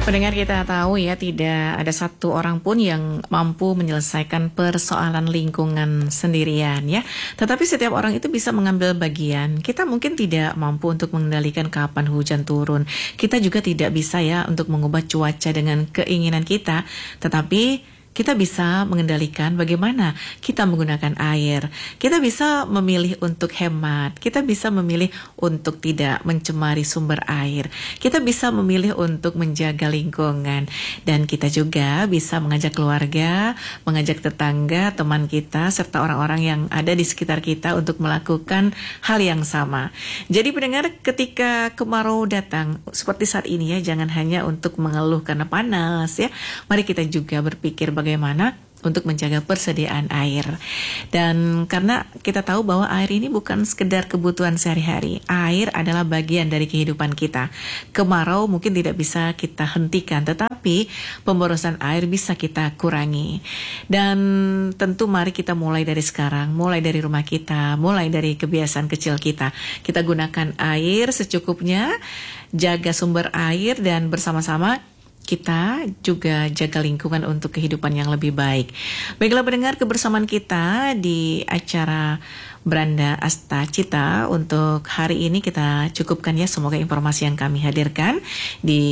Pendengar, kita tahu ya, tidak ada satu orang pun yang mampu menyelesaikan persoalan lingkungan sendirian ya. Tetapi setiap orang itu bisa mengambil bagian. Kita mungkin tidak mampu untuk mengendalikan kapan hujan turun. Kita juga tidak bisa ya untuk mengubah cuaca dengan keinginan kita. Tetapi kita bisa mengendalikan bagaimana kita menggunakan air. Kita bisa memilih untuk hemat. Kita bisa memilih untuk tidak mencemari sumber air. Kita bisa memilih untuk menjaga lingkungan. Dan kita juga bisa mengajak keluarga, mengajak tetangga, teman kita, serta orang-orang yang ada di sekitar kita untuk melakukan hal yang sama. Jadi pendengar, ketika kemarau datang seperti saat ini ya, jangan hanya untuk mengeluh karena panas ya. Mari kita juga berpikir bagaimana untuk menjaga persediaan air. Dan karena kita tahu bahwa air ini bukan sekedar kebutuhan sehari-hari. Air adalah bagian dari kehidupan kita. Kemarau mungkin tidak bisa kita hentikan, tetapi pemborosan air bisa kita kurangi. Dan tentu mari kita mulai dari sekarang, mulai dari rumah kita, mulai dari kebiasaan kecil kita. Kita gunakan air secukupnya, jaga sumber air, dan bersama-sama kita juga jaga lingkungan untuk kehidupan yang lebih baik. Baiklah pendengar, kebersamaan kita di acara Beranda Asta Cita untuk hari ini kita cukupkan ya. Semoga informasi yang kami hadirkan di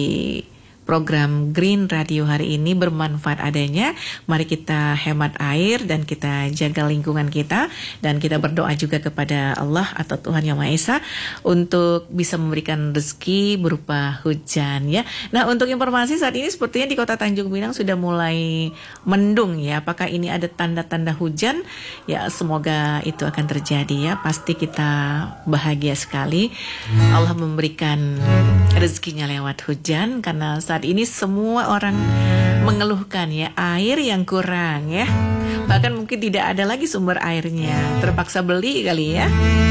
program Green Radio hari ini bermanfaat adanya. Mari kita hemat air dan kita jaga lingkungan kita. Dan kita berdoa juga kepada Allah atau Tuhan Yang Maha Esa untuk bisa memberikan rezeki berupa hujan ya. Nah, untuk informasi saat ini sepertinya di Kota Tanjung Pinang sudah mulai mendung ya. Apakah ini ada tanda-tanda hujan? Ya, semoga itu akan terjadi ya. Pasti kita bahagia sekali Allah memberikan rezekinya lewat hujan, karena saat ini semua orang mengeluhkan ya, air yang kurang ya. Bahkan mungkin tidak ada lagi sumber airnya, terpaksa beli kali ya.